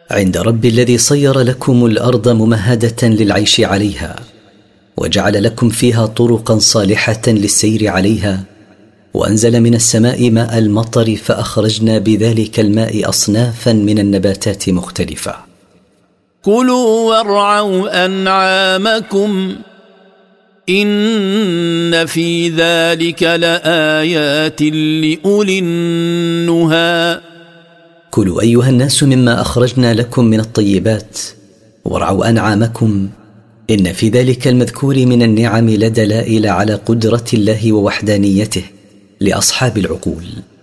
عند رب الذي صير لكم الأرض ممهدة للعيش عليها، وجعل لكم فيها طرقا صالحة للسير عليها، وأنزل من السماء ماء المطر فأخرجنا بذلك الماء أصنافا من النباتات مختلفة. كلوا وارعوا أنعامكم إن في ذلك لآيات لأولي النهى. كلوا أيها الناس مما أخرجنا لكم من الطيبات، وارعوا أنعامكم، إن في ذلك المذكور من النعم لدلائل على قدرة الله ووحدانيته لأصحاب العقول.